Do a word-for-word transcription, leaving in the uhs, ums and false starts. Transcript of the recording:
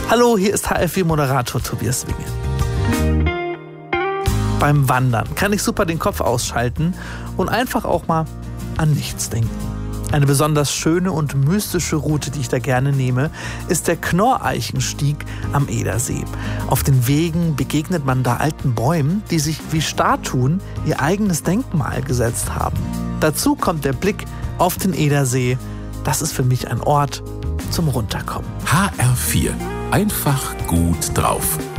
Hallo, hier ist H F vier-Moderator Tobias Winge. Beim Wandern kann ich super den Kopf ausschalten und einfach auch mal an nichts denken. Eine besonders schöne und mystische Route, die ich da gerne nehme, ist der Knorreichenstieg am Edersee. Auf den Wegen begegnet man da alten Bäumen, die sich wie Statuen ihr eigenes Denkmal gesetzt haben. Dazu kommt der Blick auf den Edersee. Das ist für mich ein Ort zum Runterkommen. H R vier. Einfach gut drauf.